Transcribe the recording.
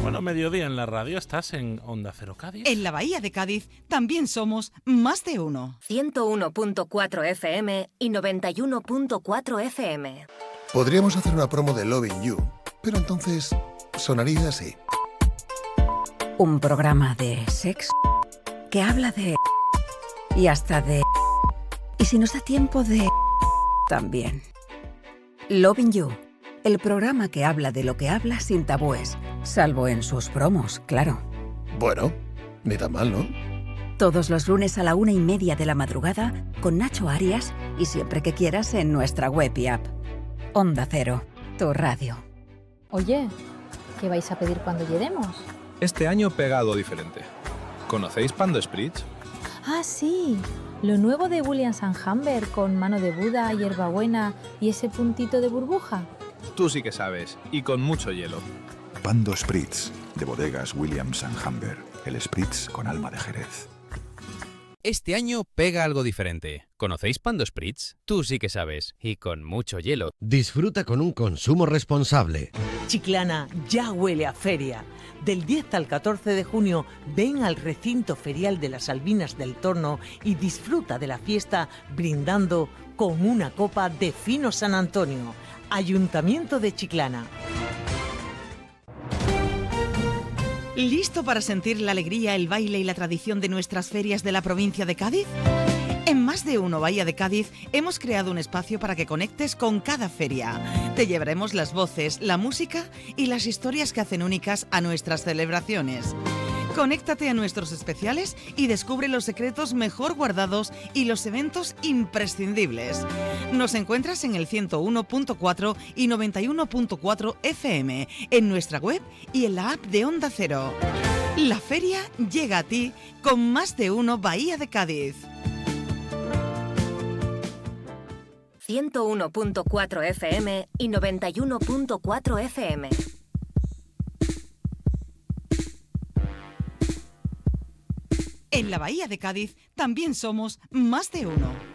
Bueno, mediodía en la radio, estás en Onda Cero Cádiz. En la Bahía de Cádiz también somos más de uno. 101.4 FM y 91.4 FM. Podríamos hacer una promo de Loving You, pero entonces sonaría así. Un programa de sexo que habla de... y hasta de... y si nos da tiempo de... también. Loving You, el programa que habla de lo que habla sin tabúes, salvo en sus promos, claro. Bueno, ni tan mal, ¿no? Todos los lunes a la 1:30 de la madrugada con Nacho Arias y siempre que quieras en nuestra web y app. Onda Cero, tu radio. Oye, ¿qué vais a pedir cuando lleguemos? Este año pegado diferente. ¿Conocéis Pando Spritz? Ah, sí, lo nuevo de Williams & Humber con mano de Buda, hierbabuena y ese puntito de burbuja. Tú sí que sabes, y con mucho hielo. Pando Spritz, de bodegas Williams & Humber. El Spritz con alma de Jerez. Este año pega algo diferente. ¿Conocéis Pando Spritz? Tú sí que sabes, y con mucho hielo. Disfruta con un consumo responsable. Chiclana ya huele a feria. Del 10 al 14 de junio, ven al recinto ferial de las Albinas del Torno y disfruta de la fiesta brindando con una copa de Fino San Antonio. Ayuntamiento de Chiclana. ¿Listo para sentir la alegría, el baile y la tradición de nuestras ferias de la provincia de Cádiz? En Más de Uno Bahía de Cádiz hemos creado un espacio para que conectes con cada feria. Te llevaremos las voces, la música y las historias que hacen únicas a nuestras celebraciones. Conéctate a nuestros especiales y descubre los secretos mejor guardados y los eventos imprescindibles. Nos encuentras en el 101.4 y 91.4 FM, en nuestra web y en la app de Onda Cero. La feria llega a ti con Más de Uno Bahía de Cádiz. 101.4 FM y 91.4 FM. En la Bahía de Cádiz también somos Más de Uno.